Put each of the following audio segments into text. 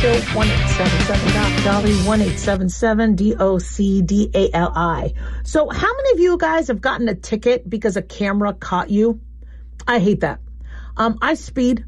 show, 1-877-DOC-DOLLY, 1-877-DOC-DALI. So how many of you guys have gotten a ticket because a camera caught you? I hate that. I speed,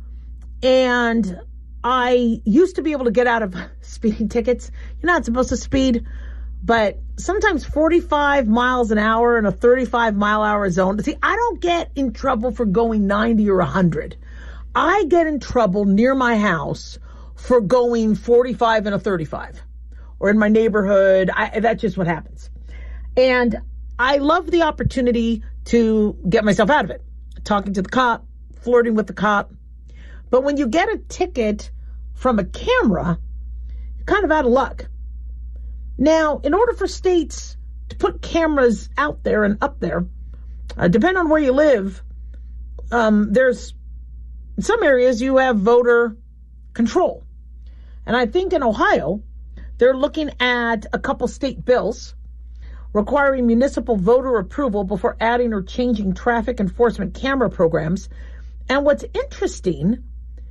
and I used to be able to get out of speeding tickets. You're not supposed to speed, but sometimes 45 miles an hour in a 35-mile-an-hour zone. See, I don't get in trouble for going 90 or 100. I get in trouble near my house for going 45 and a 35, or in my neighborhood. That's just what happens. And I love the opportunity to get myself out of it. Talking to the cop, flirting with the cop. But when you get a ticket from a camera, you're kind of out of luck. Now, in order for states to put cameras out there and up there, depending on where you live, there's in some areas you have voter control. And I think in Ohio, they're looking at a couple state bills requiring municipal voter approval before adding or changing traffic enforcement camera programs. And what's interesting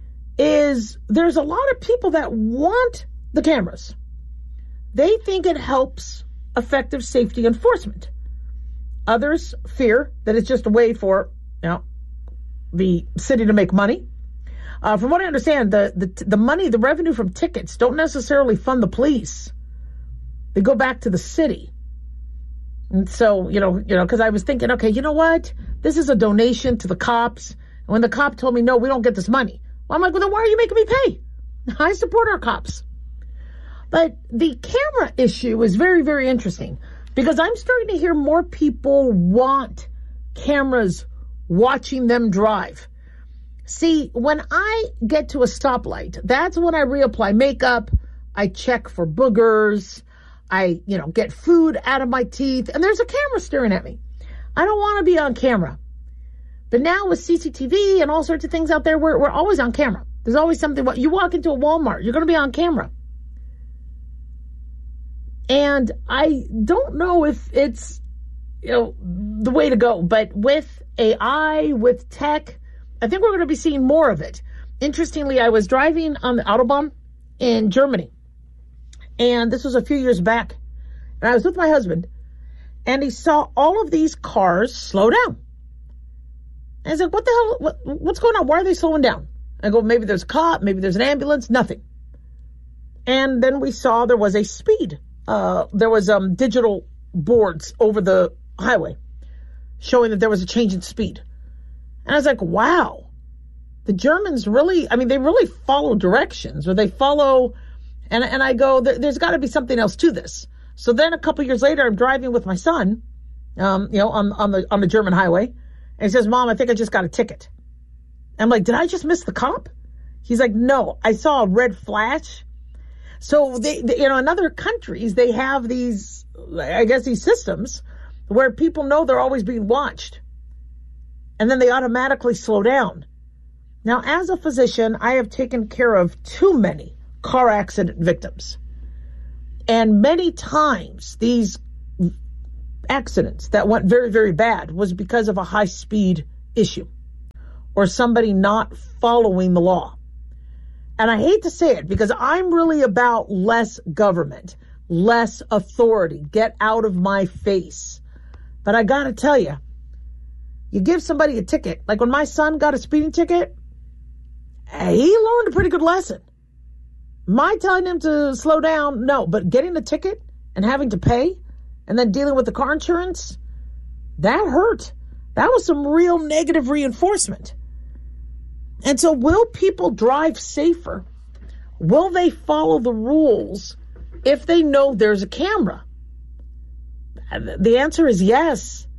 is there's a lot of people that want the cameras. They think it helps effective safety enforcement. Others fear that it's just a way for, the city to make money. From what I understand, the money, the revenue from tickets don't necessarily fund the police. They go back to the city. And so, because I was thinking, okay, you know what? This is a donation to the cops. And when the cop told me, no, we don't get this money. Well, I'm like, well, then why are you making me pay? I support our cops. But the camera issue is very, very interesting because I'm starting to hear more people want cameras watching them drive. See, when I get to a stoplight, that's when I reapply makeup. I check for boogers. I, get food out of my teeth, and there's a camera staring at me. I don't want to be on camera. But now with CCTV and all sorts of things out there, we're always on camera. There's always something. You walk into a Walmart, you're going to be on camera. And I don't know if it's, the way to go. But with AI, with tech, I think we're going to be seeing more of it. Interestingly, I was driving on the Autobahn in Germany. And this was a few years back. And I was with my husband. And he saw all of these cars slow down. And I was like, what the hell? What's going on? Why are they slowing down? I go, maybe there's a cop. Maybe there's an ambulance. Nothing. And then we saw there was a speed. There was digital boards over the highway showing that there was a change in speed. And I was like, wow. The Germans really, they really follow directions, or they follow... And I go, there's got to be something else to this. So then a couple years later, I'm driving with my son, on the German highway. And he says, Mom, I think I just got a ticket. I'm like, did I just miss the cop? He's like, no, I saw a red flash. So they in other countries, they have these systems where people know they're always being watched. And then they automatically slow down. Now, as a physician, I have taken care of too many car accident victims. And many times these accidents that went very, very bad was because of a high speed issue or somebody not following the law. And I hate to say it because I'm really about less government, less authority, get out of my face. But I got to tell you, you give somebody a ticket, like when my son got a speeding ticket, he learned a pretty good lesson. Am I telling him to slow down? No, but getting a ticket and having to pay and then dealing with the car insurance, that hurt. That was some real negative reinforcement. And so will people drive safer? Will they follow the rules if they know there's a camera? The answer is yes.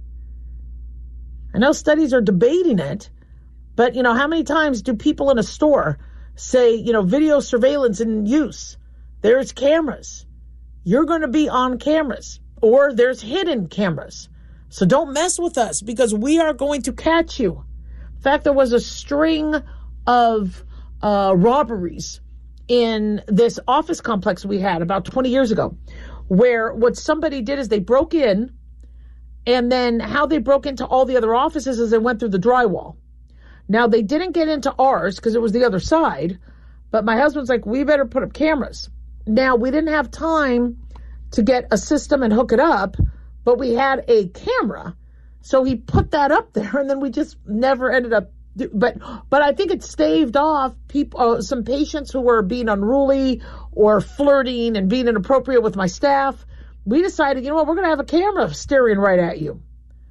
I know studies are debating it, but how many times do people in a store say, video surveillance in use? There's cameras. You're going to be on cameras, or there's hidden cameras. So don't mess with us because we are going to catch you. In fact, there was a string of robberies in this office complex we had about 20 years ago, where what somebody did is they broke in, and then how they broke into all the other offices is they went through the drywall. Now, they didn't get into ours because it was the other side, But my husband's like, we better put up cameras. Now, we didn't have time to get a system and hook it up, but we had a camera. So he put that up there, and then we just never ended up. But I think it staved off people, some patients who were being unruly or flirting and being inappropriate with my staff. We decided, you know what, we're going to have a camera staring right at you.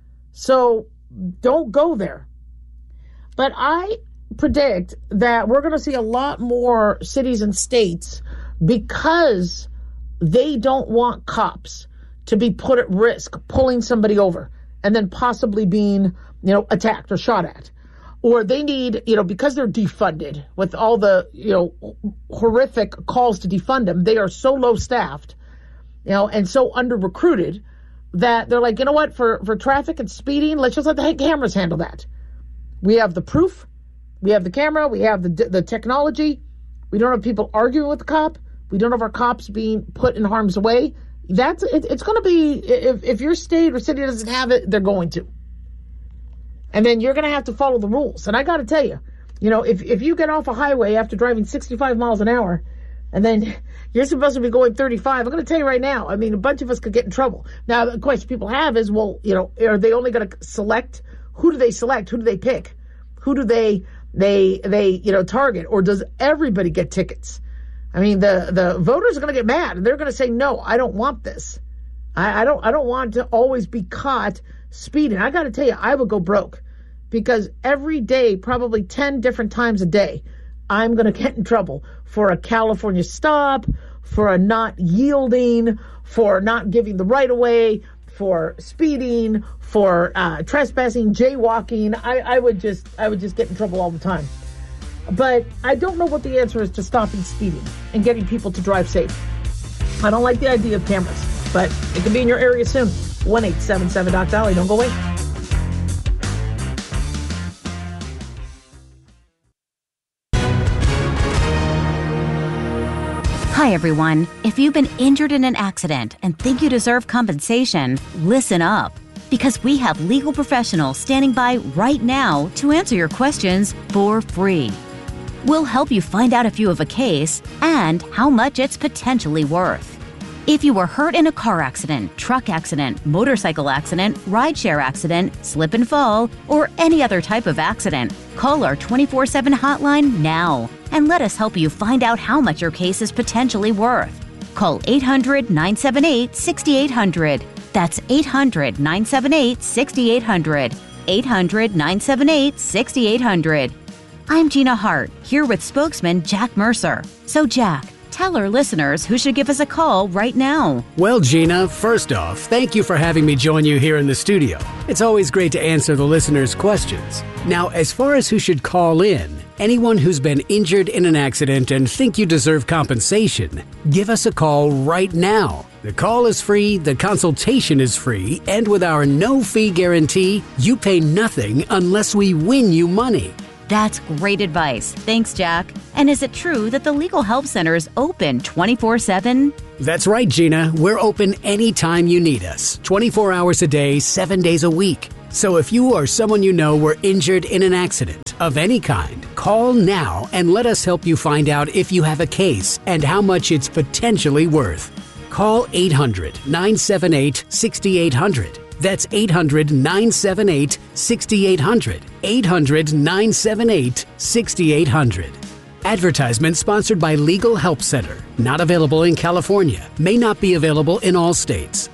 So don't go there. But I predict that we're going to see a lot more cities and states because they don't want cops to be put at risk pulling somebody over and then possibly being, attacked or shot at. Or they need, because they're defunded with all the, horrific calls to defund them, they are so low staffed, and so under recruited that they're like, you know what, for traffic and speeding, let's just let the cameras handle that. We have the proof. We have the camera. We have the technology. We don't have people arguing with the cop. We don't have our cops being put in harm's way. It's going to be, if your state or city doesn't have it, they're going to. And then you're going to have to follow the rules. And I got to tell you, if you get off a highway after driving 65 miles an hour, and then you're supposed to be going 35, I'm going to tell you right now, a bunch of us could get in trouble. Now, the question people have is, well, are they only going to select? Who do they select? Who do they pick? Who do they target? Or does everybody get tickets? The voters are going to get mad, and they're going to say, no, I don't want this. I don't want to always be caught speeding. I got to tell you, I would go broke because every day, probably 10 different times a day, I'm going to get in trouble for a California stop, for a not yielding, for not giving the right of way, for speeding, for trespassing, jaywalking. I would just get in trouble all the time. But I don't know what the answer is to stopping speeding and getting people to drive safe. I don't like the idea of cameras, but it could be in your area soon. 1-877-DOC-VALLEY. Don't go away. Hi, everyone. If you've been injured in an accident and think you deserve compensation, listen up. Because we have legal professionals standing by right now to answer your questions for free. We'll help you find out if you have a case and how much it's potentially worth. If you were hurt in a car accident, truck accident, motorcycle accident, rideshare accident, slip and fall, or any other type of accident, call our 24/7 hotline now and let us help you find out how much your case is potentially worth. Call 800-978-6800. That's 800-978-6800. 800-978-6800. I'm Gina Hart, here with spokesman Jack Mercer. So Jack, tell our listeners who should give us a call right now. Well, Gina, first off, thank you for having me join you here in the studio. It's always great to answer the listeners' questions. Now, as far as who should call in, anyone who's been injured in an accident and think you deserve compensation, give us a call right now. The call is free, the consultation is free, and with our no-fee guarantee, you pay nothing unless we win you money. That's great advice. Thanks, Jack. And is it true that the Legal Help Center is open 24/7? That's right, Gina. We're open anytime you need us, 24 hours a day, 7 days a week. So if you or someone you know were injured in an accident of any kind, call now and let us help you find out if you have a case and how much it's potentially worth. Call 800-978-6800. That's 800-978-6800. 800-978-6800. Advertisement sponsored by Legal Help Center. Not available in California. May not be available in all states.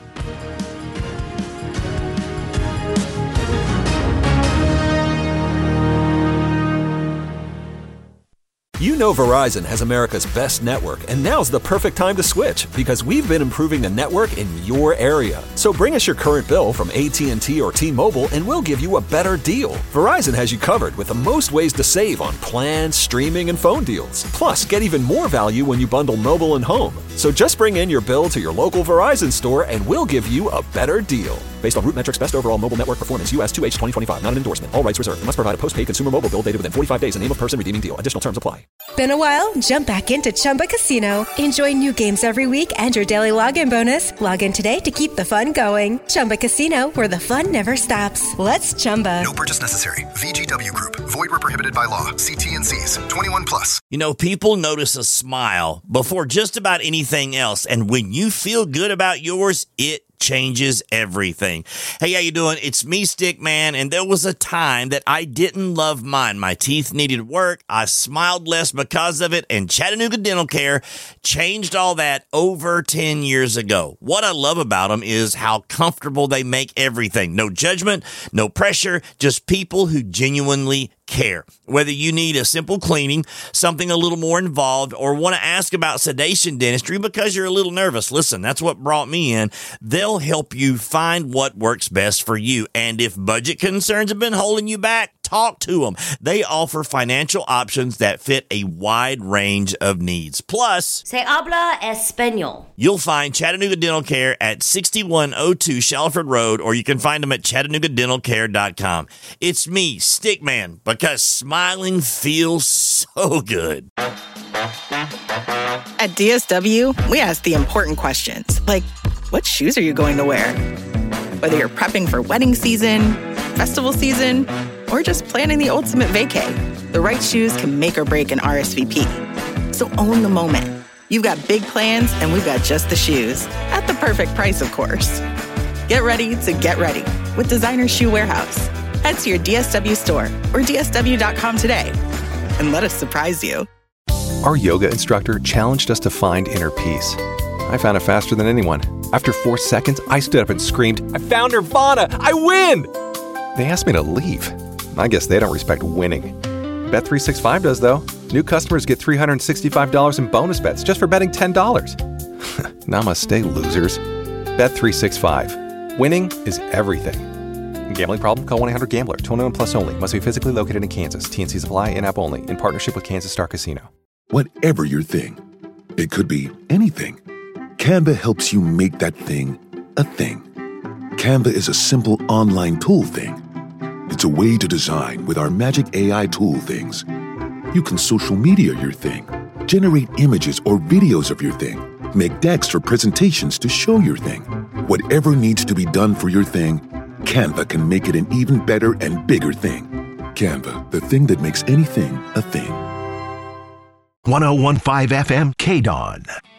You know Verizon has America's best network, and now's the perfect time to switch because we've been improving the network in your area. So bring us your current bill from AT&T or T-Mobile and we'll give you a better deal. Verizon has you covered with the most ways to save on plans, streaming, and phone deals. Plus, get even more value when you bundle mobile and home. So just bring in your bill to your local Verizon store and we'll give you a better deal. Based on Root Metrics Best Overall Mobile Network Performance, US 2H 2025. Not an endorsement. All rights reserved. Must provide a postpaid consumer mobile bill dated within 45 days and name of person redeeming deal. Additional terms apply. Been a while? Jump back into Chumba Casino. Enjoy new games every week and your daily login bonus. Log in today to keep the fun going. Chumba Casino, where the fun never stops. Let's Chumba. No purchase necessary. VGW Group. Void where prohibited by law. See T&Cs. 21 plus. You know, people notice a smile before just about anything else. And when you feel good about yours, it changes everything. Hey, how you doing? It's me, Stickman, and there was a time that I didn't love mine. My teeth needed work. I smiled less because of it, and Chattanooga Dental Care changed all that over 10 years ago. What I love about them is how comfortable they make everything. No judgment, no pressure, just people who genuinely care. Whether you need a simple cleaning, something a little more involved, or want to ask about sedation dentistry because you're a little nervous, listen, that's what brought me in. They'll help you find what works best for you. And if budget concerns have been holding you back, talk to them. They offer financial options that fit a wide range of needs. Plus, Se habla español. You'll find Chattanooga Dental Care at 6102 Shalford Road, or you can find them at ChattanoogaDentalCare.com. It's me, Stickman, because smiling feels so good. At DSW, we ask the important questions, like, what shoes are you going to wear? Whether you're prepping for wedding season, festival season, or just planning the ultimate vacay, the right shoes can make or break an RSVP. So own the moment. You've got big plans, and we've got just the shoes. At the perfect price, of course. Get ready to get ready with Designer Shoe Warehouse. Head to your DSW store or DSW.com today and let us surprise you. Our yoga instructor challenged us to find inner peace. I found it faster than anyone. After 4 seconds, I stood up and screamed, "I found Nirvana! I win!" They asked me to leave. I guess they don't respect winning. Bet365 does, though. New customers get $365 in bonus bets just for betting $10. Namaste, losers. Bet365. Winning is everything. Gambling problem? Call 1-800-GAMBLER. 21 plus only. Must be physically located in Kansas. T&Cs apply. In-app only. In partnership with Kansas Star Casino. Whatever your thing, it could be anything. Canva helps you make that thing a thing. Canva is a simple online tool thing. It's a way to design with our magic AI tool things. You can social media your thing, generate images or videos of your thing, make decks for presentations to show your thing. Whatever needs to be done for your thing, Canva can make it an even better and bigger thing. Canva, the thing that makes anything a thing. 101.5 FM KDON.